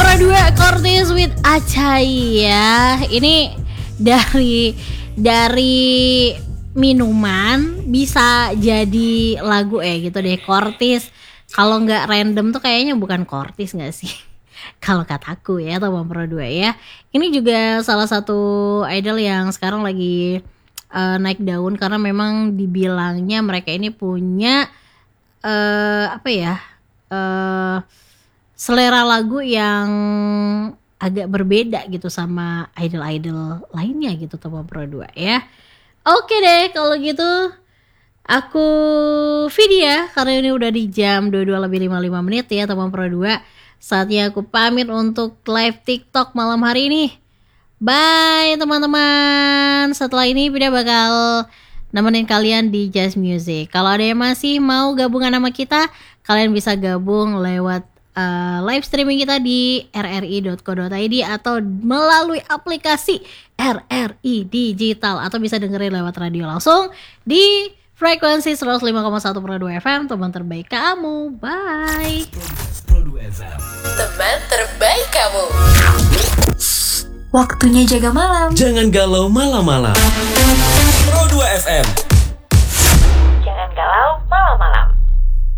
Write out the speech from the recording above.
Pro 2 Cortis with Acai ya. Ini dari minuman bisa jadi lagu gitu deh, Cortis. Kalau nggak random tuh kayaknya bukan Cortis nggak sih? Kalau kataku ya, Teman Pro 2 ya. Ini juga salah satu idol yang sekarang lagi naik daun karena memang dibilangnya mereka ini punya selera lagu yang agak berbeda gitu sama idol-idol lainnya gitu, Teman Pro 2 ya. Oke deh kalau gitu. Aku Vidya, karena ini udah di jam 22:55 ya Teman Pro 2. Saatnya aku pamit untuk live TikTok malam hari ini. Bye teman-teman. Setelah ini Vidya bakal nemenin kalian di Jazz Music. Kalau ada yang masih mau gabungan sama kita, kalian bisa gabung lewat live streaming kita di rri.co.id atau melalui aplikasi RRI Digital, atau bisa dengerin lewat radio langsung di frekuensi 105,1 Pro 2 FM, teman terbaik kamu. Bye. Pro 2 FM, teman terbaik kamu. Waktunya jaga malam. Jangan galau malam-malam. Pro 2 FM. Jangan galau malam-malam.